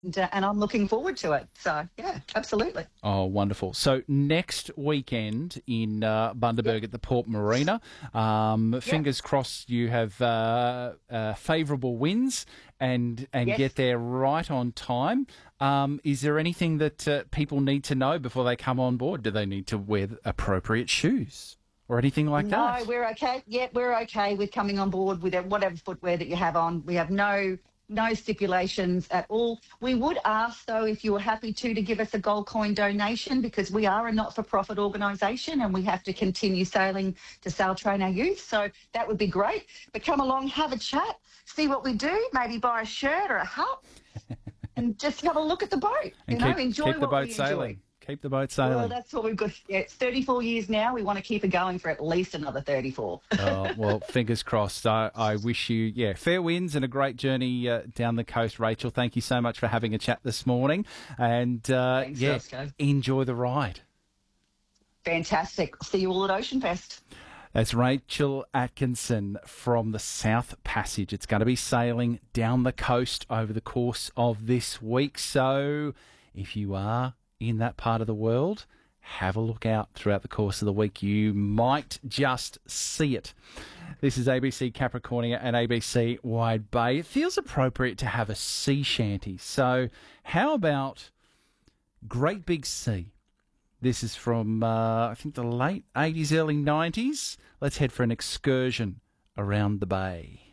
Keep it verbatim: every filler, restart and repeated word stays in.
and, uh, and I'm looking forward to it. So, yeah, absolutely. Oh, wonderful. So next weekend in uh, Bundaberg yep. at the Port Marina, um, yep. fingers crossed you have uh, uh, favourable winds and and yes. get there right on time. Um, is there anything that uh, people need to know before they come on board? Do they need to wear appropriate shoes or anything like no, that? No, we're okay. Yeah, we're okay with coming on board with whatever footwear that you have on. We have no... No stipulations at all. We would ask, though, if you were happy to, to give us a gold coin donation, because we are a not-for-profit organisation and we have to continue sailing to sail train our youth. So that would be great. But come along, have a chat, see what we do, maybe buy a shirt or a hat and just have a look at the boat. And you keep, know, enjoy keep the what boat we sailing. enjoy. Keep the boat sailing. Well, that's what we've got. Yeah, it's thirty-four years now. We want to keep it going for at least another thirty-four. Oh, well, fingers crossed. I, I wish you, yeah, fair winds and a great journey uh, down the coast, Rachel. Thank you so much for having a chat this morning. And, uh, Thanks, yeah, Roscoe. Enjoy the ride. Fantastic. See you all at Ocean Fest. That's Rachel Atkinson from the South Passage. It's going to be sailing down the coast over the course of this week. So if you are in that part of the world, have a look out throughout the course of the week. You might just see it. This is A B C Capricornia and A B C Wide Bay. It feels appropriate to have a sea shanty. So how about Great Big Sea? This is from, uh, I think, the late eighties, early nineties. Let's head for an excursion around the bay.